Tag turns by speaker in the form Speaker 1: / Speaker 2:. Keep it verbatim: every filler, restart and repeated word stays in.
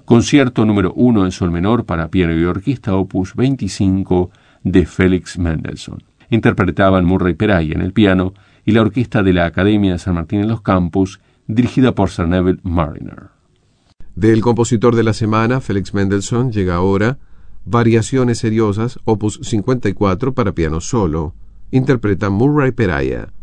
Speaker 1: Concierto número uno en sol menor para piano y orquesta, opus veinticinco, de Félix Mendelssohn. Interpretaban Murray Peraia en el piano y la orquesta de la Academia de San Martín en los Campos, dirigida por Sir Neville Marriner.
Speaker 2: Del compositor de la semana, Félix Mendelssohn, llega ahora Variaciones seriosas, opus cincuenta y cuatro para piano solo. Interpreta Murray Peraia.